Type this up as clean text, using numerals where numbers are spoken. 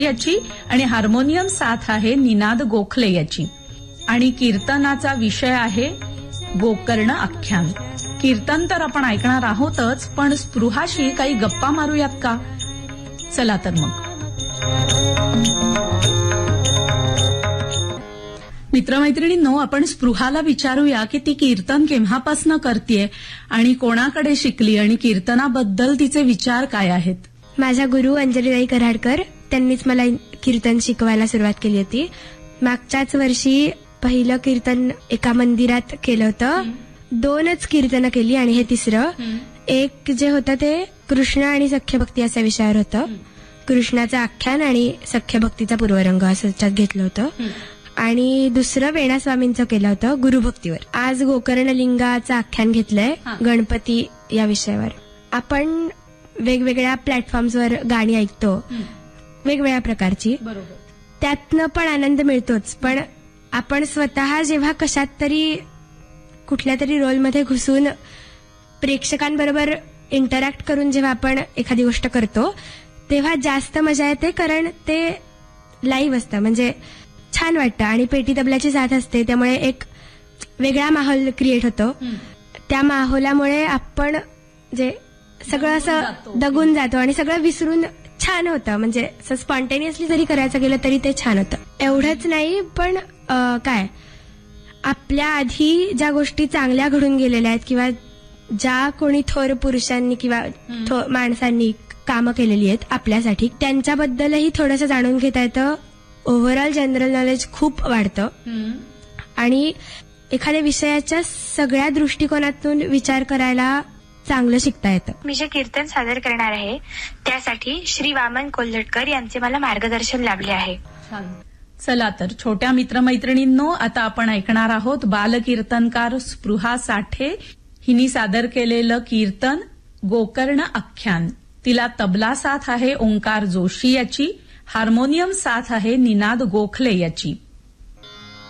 याची आणि हार्मोनियम साथ आहे निनाद गोखले याची. आणि कीर्तनाचा विषय आहे गोकर्ण आख्यान. कीर्तन तर आपण ऐकणार आहोतच, पण स्पृहाशी काही गप्पा मारूयात का? चला तर मग. मित्रमैत्रिणींनो, आपण स्पृहाला विचारूया की ती कीर्तन केव्हापासनं करतेय आणि कोणाकडे शिकली आणि कीर्तनाबद्दल तिचे विचार काय आहेत. माझा गुरु अंजलीताई कराडकर, त्यांनीच मला कीर्तन शिकवायला सुरुवात केली होती. मागच्याच वर्षी पहिलं कीर्तन एका मंदिरात केलं होतं. 2च कीर्तनं केली आणि हे 3रं. एक जे होतं ते कृष्ण आणि सख्यभक्ती असा विषयावर होतं. कृष्णाचं आख्यान आणि सख्यभक्तीचा पूर्वरंग असं त्याच्यात घेतलं होतं. आणि दुसरं वेणास्वामींचं केलं होतं गुरुभक्तीवर. आज गोकर्णलिंगाचं आख्यान घेतलंय गणपती या विषयावर. आपण वेगवेगळ्या प्लॅटफॉर्म्सवर गाणी ऐकतो, वेगवेगळ्या प्रकारची. त्यातनं पण आनंद मिळतोच, पण आपण स्वतः जेव्हा कशात तरी कुठल्या तरी रोलमध्ये घुसून प्रेक्षकांबरोबर इंटरॅक्ट करून जेव्हा आपण एखादी गोष्ट करतो तेव्हा जास्त मजा येते, कारण ते लाईव्ह असतं, म्हणजे छान वाटतं. आणि पेटी तबल्याची साथ असते, त्यामुळे एक वेगळा माहोल क्रिएट होतो. त्या माहोलामुळे आपण जे सगळं असं दगून जातो आणि सगळं विसरून छान होतं. म्हणजे असं स्पॉन्टेनियसली जरी करायचं गेलं तरी ते छान होतं. एवढंच नाही, पण काय आपल्या आधी ज्या गोष्टी चांगल्या घडून गेलेल्या आहेत किंवा ज्या कोणी थोर पुरुषांनी किंवा माणसांनी कामं केलेली आहेत आपल्यासाठी, त्यांच्याबद्दलही थोडंसं जाणून घेता येतं. ओव्हरऑल जनरल नॉलेज खूप वाढतं आणि एखाद्या विषयाच्या सगळ्या दृष्टिकोनातून विचार करायला चांगलं शिकता येतं. मी जे कीर्तन सादर करणार आहे त्यासाठी श्री वामन कोल्हटकर यांचे मला मार्गदर्शन लाभले आहे. चला तर छोट्या मित्रमैत्रिणींनो, आता आपण ऐकणार आहोत बालकीर्तनकार स्पृहा साठे हिनी सादर केलेलं कीर्तन गोकर्ण आख्यान. तिला तबला साथ आहे ओंकार जोशी याची, हार्मोनियम साथ आहे निनाद गोखले याची.